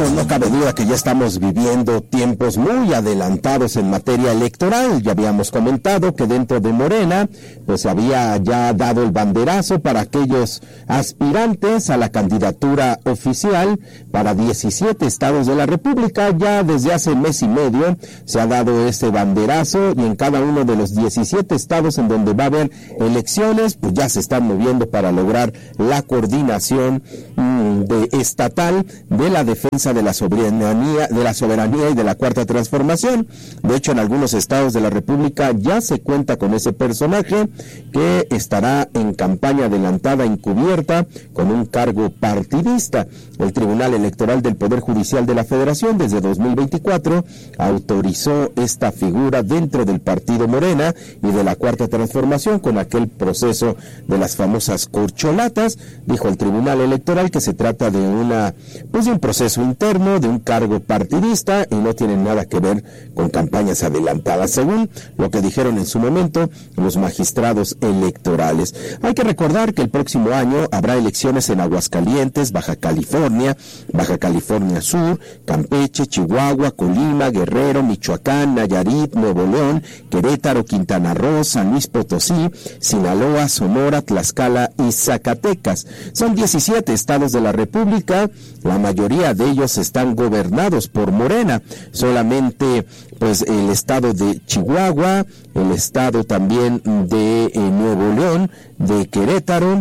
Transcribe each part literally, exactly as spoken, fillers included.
bueno, no cabe duda que ya estamos viviendo tiempos muy adelantados en materia electoral. Ya habíamos comentado que dentro de Morena, pues se había ya dado el banderazo para aquellos aspirantes a la candidatura oficial para diecisiete estados de la República. Ya desde hace mes y medio se ha dado ese banderazo y en cada uno de los diecisiete estados en donde va a haber elecciones, pues ya se están moviendo para lograr la coordinación mmm, de estatal de la defensa de la soberanía, de la soberanía y de la cuarta transformación. De hecho, en algunos estados de la República ya se cuenta con ese personaje que estará en campaña adelantada encubierta con un cargo partidista. El Tribunal Electoral del Poder Judicial de la Federación desde dos mil veinticuatro autorizó esta figura dentro del partido Morena y de la cuarta transformación con aquel proceso de las famosas corcholatas. Dijo el Tribunal Electoral que se trata de una pues de un proceso interno, de un cargo partidista y no tiene nada que ver con campañas adelantadas, según lo que dijeron en su momento los magistrados electorales. Hay que recordar que el próximo año habrá elecciones en Aguascalientes, Baja California, Baja California Sur, Campeche, Chihuahua, Colima, Guerrero, Michoacán, Nayarit, Nuevo León, Querétaro, Quintana Roo, San Luis Potosí, Sinaloa, Sonora, Tlaxcala y Zacatecas. Son diecisiete estados de la República, la mayoría de ellos están gobernados por Morena. Solamente pues el estado de Chihuahua, el estado también de eh, Nuevo León, de Querétaro,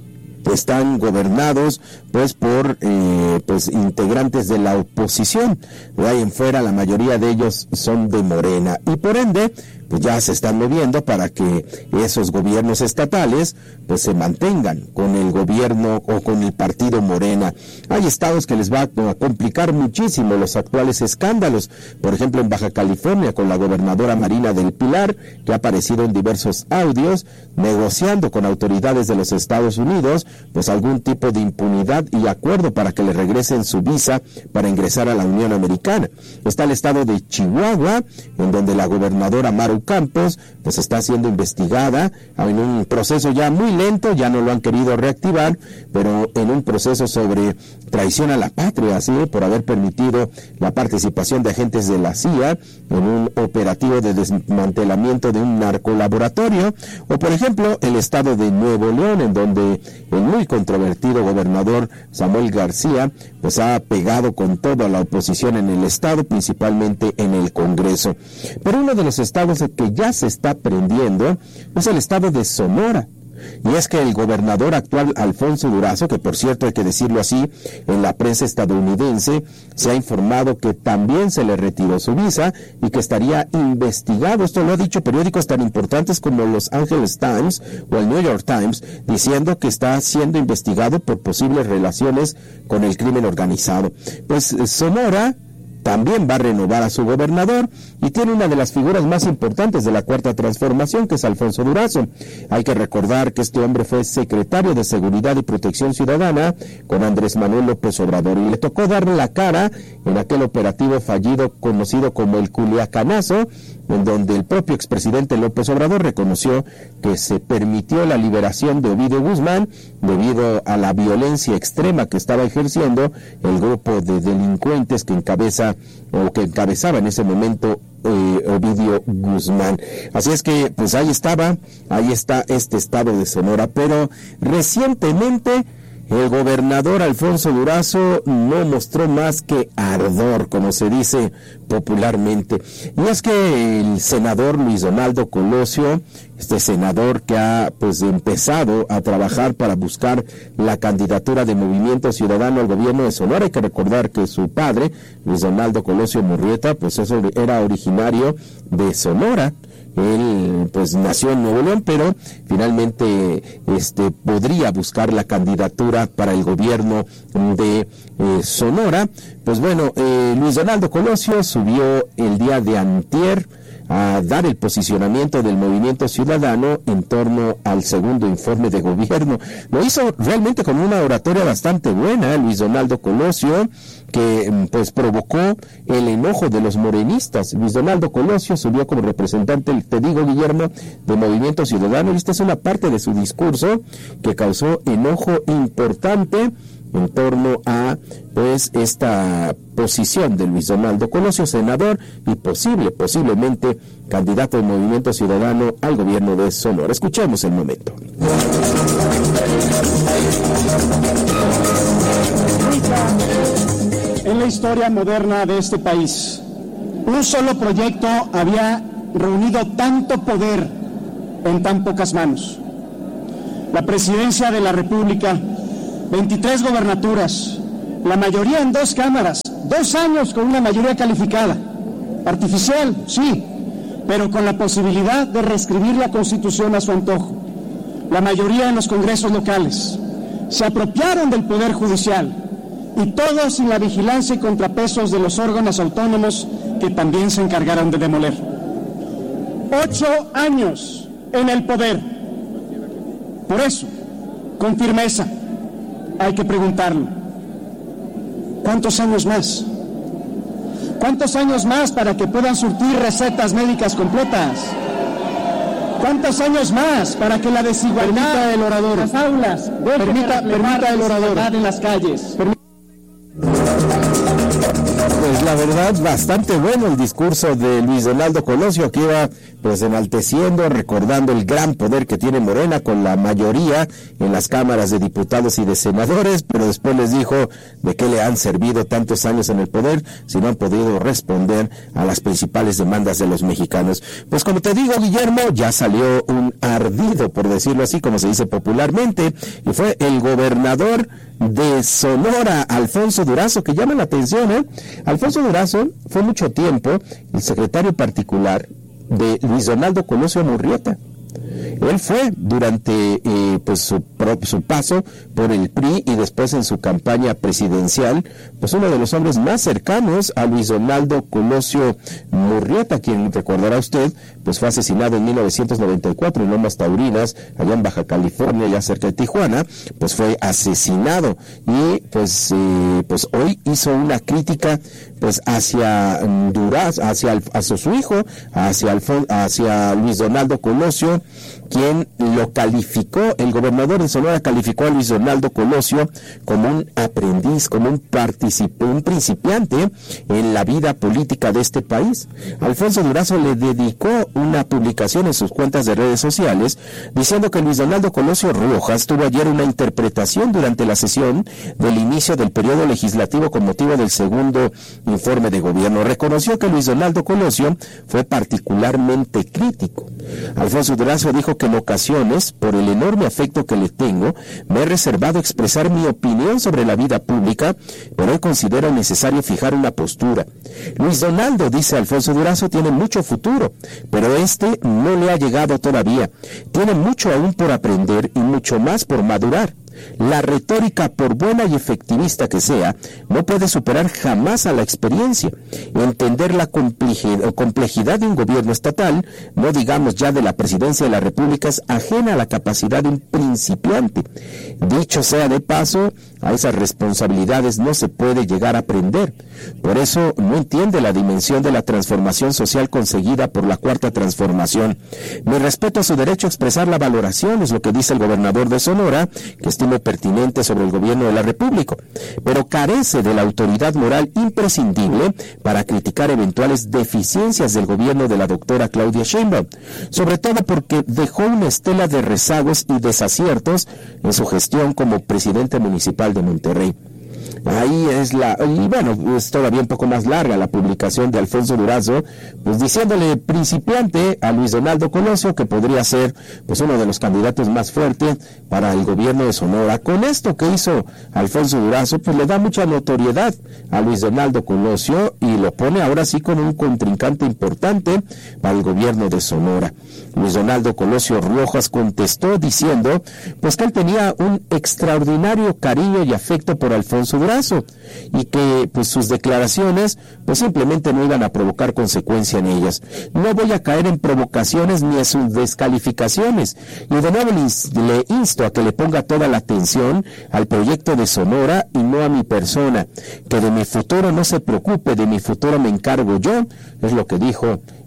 están gobernados pues por eh, pues integrantes de la oposición. De ahí en fuera la mayoría de ellos son de Morena y por ende pues ya se están moviendo para que esos gobiernos estatales pues se mantengan con el gobierno o con el partido Morena. Hay estados que les va a complicar muchísimo los actuales escándalos, por ejemplo en Baja California con la gobernadora Marina del Pilar, que ha aparecido en diversos audios negociando con autoridades de los Estados Unidos pues algún tipo de impunidad y acuerdo para que le regresen su visa para ingresar a la Unión Americana. Está el estado de Chihuahua, en donde la gobernadora Maru Campos pues está siendo investigada en un proceso ya muy lento, ya no lo han querido reactivar, pero en un proceso sobre traición a la patria, ¿sí? Por haber permitido la participación de agentes de la C I A en un operativo de desmantelamiento de un narcolaboratorio, o por ejemplo el estado de Nuevo León, en donde el muy controvertido gobernador Samuel García pues ha pegado con toda la oposición en el estado, principalmente en el Congreso. Pero uno de los estados que ya se está prendiendo es el estado de Sonora. Y es que el gobernador actual Alfonso Durazo, que por cierto hay que decirlo así, en la prensa estadounidense se ha informado que también se le retiró su visa y que estaría investigado. Esto lo ha dicho periódicos tan importantes como Los Angeles Times o el New York Times, diciendo que está siendo investigado por posibles relaciones con el crimen organizado. Pues Sonora también va a renovar a su gobernador y tiene una de las figuras más importantes de la Cuarta Transformación, que es Alfonso Durazo. Hay que recordar que este hombre fue secretario de Seguridad y Protección Ciudadana con Andrés Manuel López Obrador y le tocó darle la cara en aquel operativo fallido conocido como el Culiacanazo, en donde el propio expresidente López Obrador reconoció que se permitió la liberación de Ovidio Guzmán debido a la violencia extrema que estaba ejerciendo el grupo de delincuentes que encabeza o que encabezaba en ese momento eh, Ovidio Guzmán. Así es que pues ahí estaba, ahí está este estado de Sonora, pero recientemente el gobernador Alfonso Durazo no mostró más que ardor, como se dice popularmente. Y es que el senador Luis Donaldo Colosio, este senador que ha pues empezado a trabajar para buscar la candidatura de Movimiento Ciudadano al gobierno de Sonora, hay que recordar que su padre, Luis Donaldo Colosio Murrieta, pues eso era originario de Sonora. Él pues nació en Nuevo León, pero finalmente este podría buscar la candidatura para el gobierno de eh, Sonora. Pues bueno, eh, Luis Donaldo Colosio subió el día de antier a dar el posicionamiento del Movimiento Ciudadano en torno al segundo informe de gobierno. Lo hizo realmente con una oratoria bastante buena, Luis Donaldo Colosio, que pues provocó el enojo de los morenistas. Luis Donaldo Colosio subió como representante, te digo, Guillermo, de Movimiento Ciudadano, y esta es una parte de su discurso que causó enojo importante en torno a pues esta posición de Luis Donaldo Colosio, senador y posible, posiblemente candidato del Movimiento Ciudadano al gobierno de Sonora. Escuchemos el momento. En la historia moderna de este país, un solo proyecto había reunido tanto poder en tan pocas manos. La presidencia de la República, veintitrés gobernaturas, la mayoría en dos cámaras, dos años con una mayoría calificada, artificial, sí, pero con la posibilidad de reescribir la Constitución a su antojo. La mayoría en los congresos locales. Se apropiaron del Poder Judicial, y todo sin la vigilancia y contrapesos de los órganos autónomos que también se encargaron de demoler. Ocho años en el poder. Por eso, con firmeza, hay que preguntarlo: ¿cuántos años más? ¿Cuántos años más para que puedan surtir recetas médicas completas? ¿Cuántos años más para que la desigualdad permita el orador, en las aulas, permita, permita el orador en las calles? Permita... Pues la verdad, bastante bueno el discurso de Luis Donaldo Colosio, que iba pues enalteciendo, recordando el gran poder que tiene Morena con la mayoría en las cámaras de diputados y de senadores, pero después les dijo de qué le han servido tantos años en el poder si no han podido responder a las principales demandas de los mexicanos. Pues como te digo, Guillermo, ya salió un ardido, por decirlo así, como se dice popularmente, y fue el gobernador de Sonora, Alfonso Durazo, que llama la atención, ¿eh? Alfonso Durazo fue mucho tiempo el secretario particular de Luis Donaldo Colosio Murrieta. Él fue durante eh, pues su, su paso por el P R I y después en su campaña presidencial, pues uno de los hombres más cercanos a Luis Donaldo Colosio Murrieta, quien recordará usted, pues fue asesinado en mil novecientos noventa y cuatro en Lomas Taurinas, allá en Baja California, allá cerca de Tijuana, pues fue asesinado y pues eh, pues hoy hizo una crítica pues hacia Duraz, hacia, hacia su hijo, hacia, Alfon, hacia Luis Donaldo Colosio, quien lo calificó, el gobernador de Sonora calificó a Luis Donaldo Colosio como un aprendiz, como un, particip, un principiante en la vida política de este país. Alfonso Durazo le dedicó una publicación en sus cuentas de redes sociales diciendo que Luis Donaldo Colosio Rojas tuvo ayer una interpretación durante la sesión del inicio del periodo legislativo con motivo del segundo informe de gobierno. Reconoció que Luis Donaldo Colosio fue particularmente crítico. Alfonso Durazo dijo que en ocasiones, por el enorme afecto que le tengo, me he reservado expresar mi opinión sobre la vida pública, pero hoy considero necesario fijar una postura. Luis Donaldo, dice Alfonso Durazo, tiene mucho futuro, pero este no le ha llegado todavía. Tiene mucho aún por aprender y mucho más por madurar. La retórica, por buena y efectivista que sea, no puede superar jamás a la experiencia. Entender la complejidad de un gobierno estatal, no digamos ya de la presidencia de la República, es ajena a la capacidad de un principiante. Dicho sea de paso, a esas responsabilidades no se puede llegar a aprender. Por eso no entiende la dimensión de la transformación social conseguida por la Cuarta Transformación. Me respeto a su derecho a expresar la valoración, es lo que dice el gobernador de Sonora, que estimo pertinente sobre el gobierno de la República, pero carece de la autoridad moral imprescindible para criticar eventuales deficiencias del gobierno de la doctora Claudia Sheinbaum, sobre todo porque dejó una estela de rezagos y desaciertos en su gestión como presidente municipal de Monterrey. Ahí es la, y bueno, es todavía un poco más larga la publicación de Alfonso Durazo, pues diciéndole principiante a Luis Donaldo Colosio que podría ser pues uno de los candidatos más fuertes para el gobierno de Sonora. Con esto que hizo Alfonso Durazo, pues le da mucha notoriedad a Luis Donaldo Colosio y lo pone ahora sí como un contrincante importante para el gobierno de Sonora. Luis Donaldo Colosio Rojas contestó diciendo pues que él tenía un extraordinario cariño y afecto por Alfonso Durazo y que pues sus declaraciones pues simplemente no iban a provocar consecuencia en ellas. No voy a caer en provocaciones ni en sus descalificaciones y de nuevo le, le insto a que le ponga toda la atención al proyecto de Sonora y no a mi persona, que de mi futuro no se preocupe, de mi futuro me encargo yo, es lo que dijo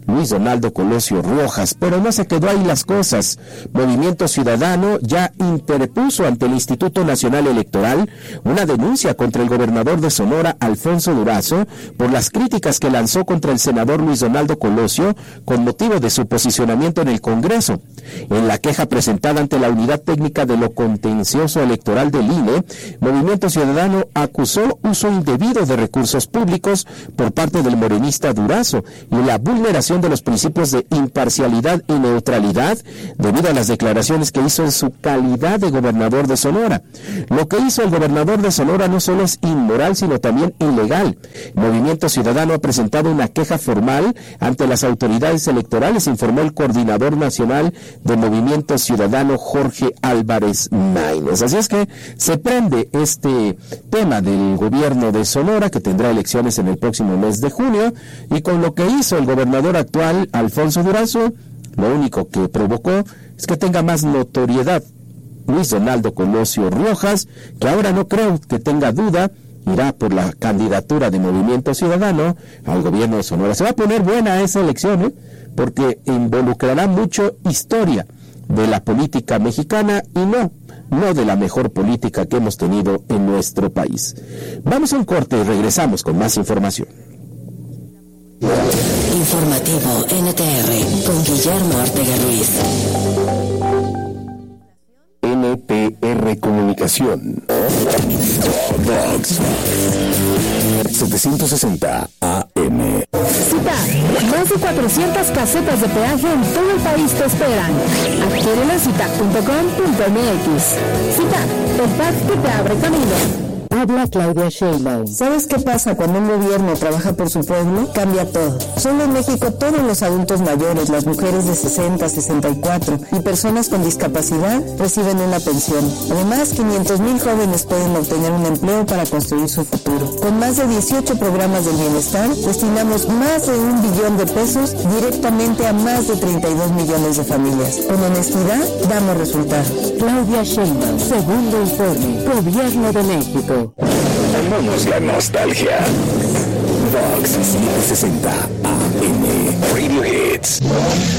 Luis Donaldo Colosio Rojas. Pero no se quedó ahí las cosas. Movimiento Ciudadano ya interpuso ante el Instituto Nacional Electoral una denuncia contra el gobernador de Sonora, Alfonso Durazo, por las críticas que lanzó contra el senador Luis Donaldo Colosio con motivo de su posicionamiento en el Congreso. En la queja presentada ante la Unidad Técnica de lo Contencioso Electoral del I N E, Movimiento Ciudadano acusó uso indebido de recursos públicos por parte del morenista Durazo y la vulneración de los principios de imparcialidad y neutralidad debido a las declaraciones que hizo en su calidad de gobernador de Sonora. Lo que hizo el gobernador de Sonora no solo es inmoral, sino también ilegal. Movimiento Ciudadano ha presentado una queja formal ante las autoridades electorales, informó el coordinador nacional de Movimiento Ciudadano, Jorge Álvarez Maínez. Así es que se prende este tema del gobierno de Sonora, que tendrá elecciones en el próximo mes de junio, y con lo que hizo el gobernador actual, Alfonso Durazo, lo único que provocó es que tenga más notoriedad Luis Donaldo Colosio Rojas, que ahora no creo que tenga duda, irá por la candidatura de Movimiento Ciudadano al gobierno de Sonora. Se va a poner buena esa elección, ¿eh? Porque involucrará mucho historia de la política mexicana y no, no de la mejor política que hemos tenido en nuestro país. Vamos a un corte y regresamos con más información. Informativo N T R con Guillermo Ortega Ruiz. N T R Comunicación. Vox setecientos sesenta A M. Cita, más de cuatrocientas casetas de peaje en todo el país te esperan. Adquiérela en cita punto com punto m x. Cita, el pack que te abre camino. Habla Claudia Sheinbaum. ¿Sabes qué pasa cuando un gobierno trabaja por su pueblo? Cambia todo. Solo en México todos los adultos mayores, las mujeres de sesenta, sesenta y cuatro y personas con discapacidad reciben una pensión. Además, quinientos mil jóvenes pueden obtener un empleo para construir su futuro. Con más de dieciocho programas del bienestar, destinamos más de un billón de pesos directamente a más de treinta y dos millones de familias. Con honestidad, damos resultados. Claudia Sheinbaum, segundo informe, Gobierno de México. Amamos la nostalgia. Vox setecientos sesenta A M. Radio Hits.